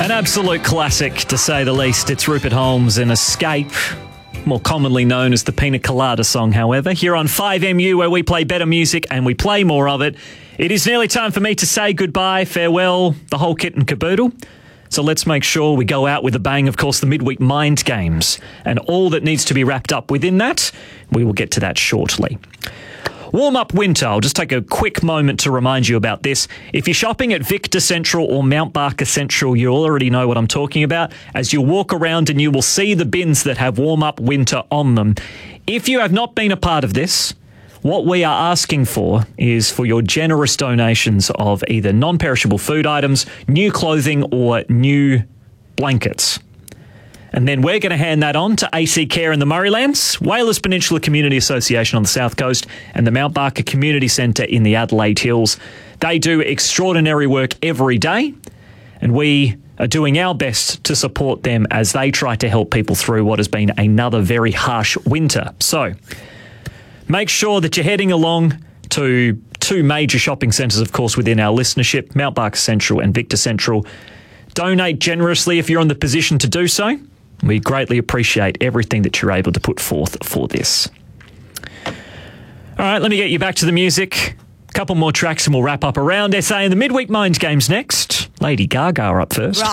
An absolute classic, to say the least. It's Rupert Holmes and Escape, more commonly known as the Pina Colada song, however. Here on 5MU, where we play better music and we play more of it, it is nearly time for me to say goodbye, farewell, the whole kit and caboodle. So let's make sure we go out with a bang. Of course, the midweek mind games and all that needs to be wrapped up within that. We will get to that shortly. Warm-up winter. I'll just take a quick moment to remind you about this. If you're shopping at Victor Central or Mount Barker Central, you already know what I'm talking about, as you walk around and you will see the bins that have warm-up winter on them. If you have not been a part of this, what we are asking for is for your generous donations of either non-perishable food items, new clothing or new blankets. And then we're going to hand that on to AC Care in the Murraylands, Whalers Peninsula Community Association on the South Coast, and the Mount Barker Community Centre in the Adelaide Hills. They do extraordinary work every day, and we are doing our best to support them as they try to help people through what has been another very harsh winter. So make sure that you're heading along to two major shopping centres, of course, within our listenership, Mount Barker Central and Victor Central. Donate generously if you're in the position to do so. We greatly appreciate everything that you're able to put forth for this. All right, let me get you back to the music. A couple more tracks and we'll wrap up around SA and the midweek mind games next. Lady Gaga up first.